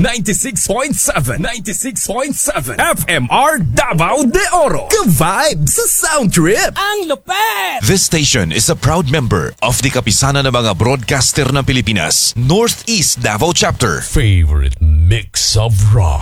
96.7 FMR Davao de Oro. Ka-vibe sa Sound Trip. Ang lupet! This station is a proud member of the Kapisanan ng mga Broadcaster ng Pilipinas, Northeast Davao Chapter. Favorite mix of rock.